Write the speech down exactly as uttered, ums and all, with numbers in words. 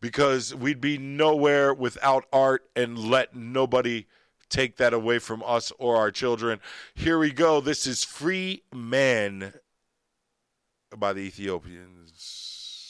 because we'd be nowhere without art, and let nobody take that away from us or our children. Here we go. This is Free Man by the Ethiopians.